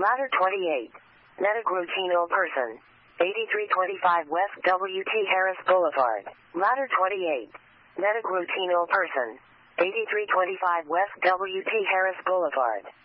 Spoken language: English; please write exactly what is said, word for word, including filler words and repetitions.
Ladder twenty-eight. Metagrutino person. eighty-three twenty-five West W T Harris Boulevard. Ladder twenty-eight. Metagrutino person. eighty-three twenty-five West W T Harris Boulevard.